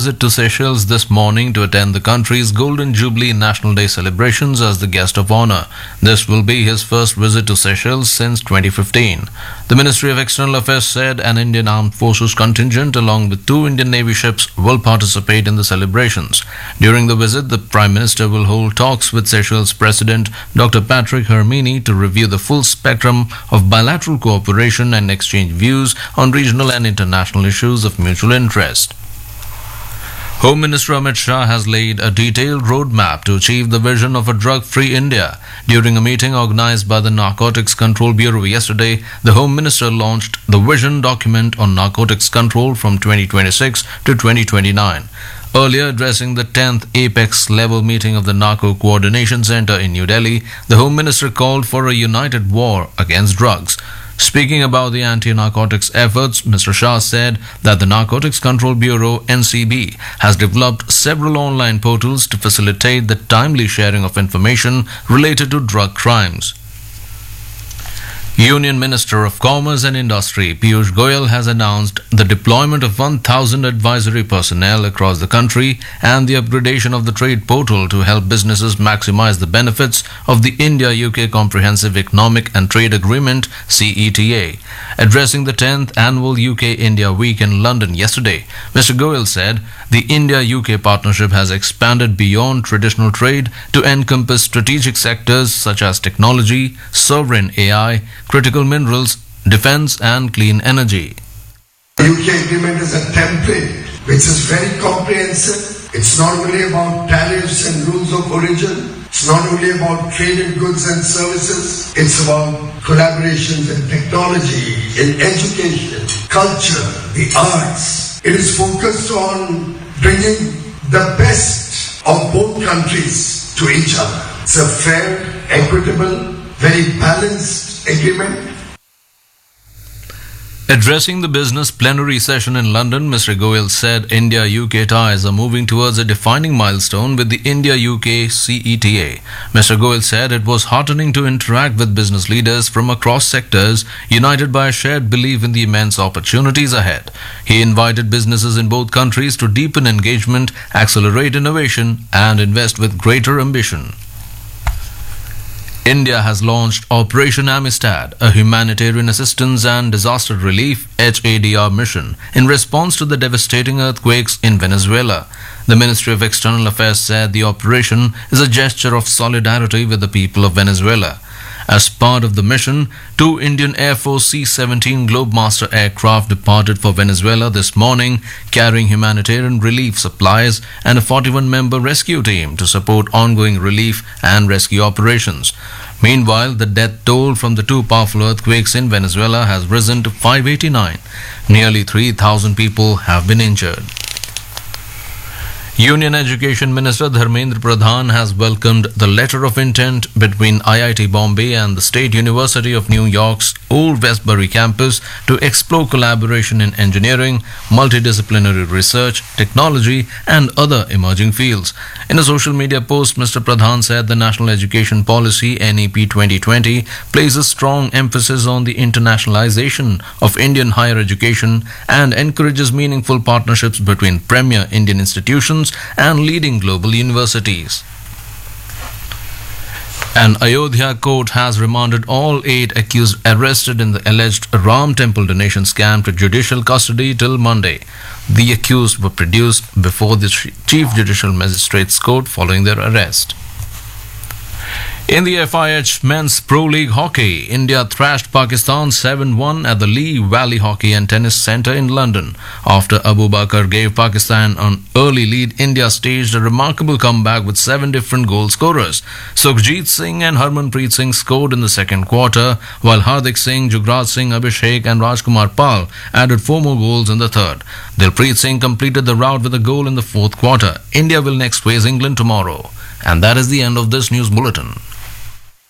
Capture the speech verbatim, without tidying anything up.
visit to Seychelles this morning to attend the country's Golden Jubilee National Day celebrations as the guest of honor. This will be his first visit to Seychelles since twenty fifteen. The Ministry of External Affairs said an Indian Armed Forces contingent along with two Indian Navy ships will participate in the celebrations. During the visit, the Prime Minister will hold talks with Seychelles President Doctor Patrick Hermini to review the full spectrum of bilateral cooperation and exchange views on regional and international issues of mutual interest. Home Minister Amit Shah has laid a detailed roadmap to achieve the vision of a drug-free India. During a meeting organized by the Narcotics Control Bureau yesterday, the Home Minister launched the Vision document on narcotics control from twenty twenty-six to twenty twenty-nine. Earlier, addressing the tenth Apex level meeting of the Narco Coordination Center in New Delhi, the Home Minister called for a united war against drugs. Speaking about the anti-narcotics efforts, Mister Shah said that the Narcotics Control Bureau N C B has developed several online portals to facilitate the timely sharing of information related to drug crimes. Union Minister of Commerce and Industry Piyush Goyal has announced the deployment of one thousand advisory personnel across the country and the upgradation of the trade portal to help businesses maximize the benefits of the India-U K Comprehensive Economic and Trade Agreement C E T A. Addressing the tenth annual U K-India Week in London yesterday, Mister Goyal said the India-U K partnership has expanded beyond traditional trade to encompass strategic sectors such as technology, sovereign A I, critical minerals, defense and clean energy. The U K agreement is a template which is very comprehensive. It's not only about tariffs and rules of origin. It's not only about trade in goods and services. It's about collaborations in technology, in education, culture, the arts. It is focused on bringing the best of both countries to each other. It's a fair, equitable, very balanced agreement. Addressing the business plenary session in London, Mister Goyal said India-U K ties are moving towards a defining milestone with the India-U K C E T A. Mister Goyal said it was heartening to interact with business leaders from across sectors, united by a shared belief in the immense opportunities ahead. He invited businesses in both countries to deepen engagement, accelerate innovation, and invest with greater ambition. India has launched Operation Amistad, a humanitarian assistance and disaster relief H A D R mission, in response to the devastating earthquakes in Venezuela. The Ministry of External Affairs said the operation is a gesture of solidarity with the people of Venezuela. As part of the mission, two Indian Air Force C seventeen Globemaster aircraft departed for Venezuela this morning, carrying humanitarian relief supplies and a forty-one member rescue team to support ongoing relief and rescue operations. Meanwhile, the death toll from the two powerful earthquakes in Venezuela has risen to five hundred eighty-nine. Nearly three thousand people have been injured. Union Education Minister Dharmendra Pradhan has welcomed the letter of intent between I I T Bombay and the State University of New York's Old Westbury campus to explore collaboration in engineering, multidisciplinary research, technology, and other emerging fields. In a social media post, Mister Pradhan said the National Education Policy N E P twenty twenty places strong emphasis on the internationalization of Indian higher education and encourages meaningful partnerships between premier Indian institutions and leading global universities. An Ayodhya court has remanded all eight accused arrested in the alleged Ram Temple donation scam to judicial custody till Monday. The accused were produced before the Chief Judicial Magistrates Court following their arrest. In the F I H Men's Pro League Hockey, India thrashed Pakistan seven one at the Lee Valley Hockey and Tennis Centre in London. After Abu Bakar gave Pakistan an early lead, India staged a remarkable comeback with seven different goal scorers. Sukhjit Singh and Harmanpreet Singh scored in the second quarter, while Hardik Singh, Jugraj Singh, Abhishek and Rajkumar Pal added four more goals in the third. Dilpreet Singh completed the rout with a goal in the fourth quarter. India will next face England tomorrow. And that is the end of this news bulletin.